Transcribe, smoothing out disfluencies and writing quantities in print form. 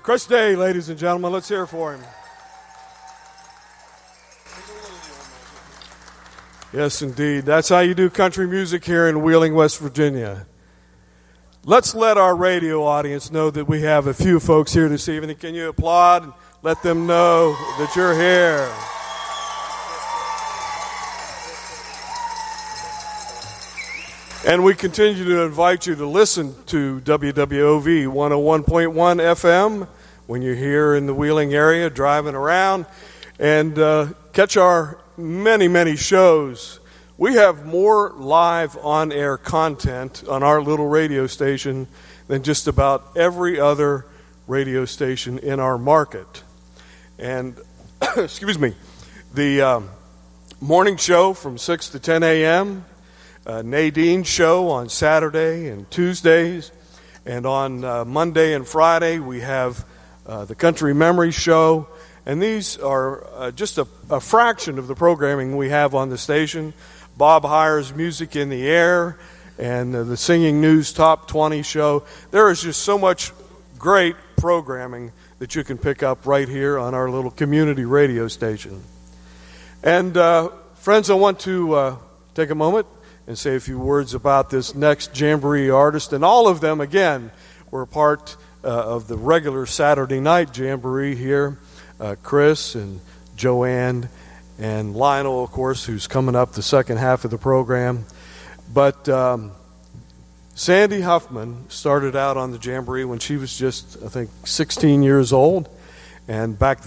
Chris Day, ladies and gentlemen. Let's hear it for him. Yes, indeed. That's how you do country music here in Wheeling, West Virginia. Let's let our radio audience know that we have a few folks here this evening. Can you applaud and let them know that you're here? And we continue to invite you to listen to WWOV 101.1 FM when you're here in the Wheeling area driving around, and catch our many, many shows. We have more live on-air content on our little radio station than just about every other radio station in our market. And, excuse me, the morning show from 6 to 10 a.m., Nadine's show on Saturday and Tuesdays, and on Monday and Friday we have the Country Memory Show, and these are just a fraction of the programming we have on the station. Bob Heyer's Music in the Air and the Singing News Top 20 show. There is just so much great programming that you can pick up right here on our little community radio station. And friends, I want to take a moment and say a few words about this next Jamboree artist. And all of them, again, were part of the regular Saturday night Jamboree here. Chris and Joanne and Lionel, of course, who's coming up the second half of the program. But Sandy Huffman started out on the Jamboree when she was just, I think, 16 years old. And back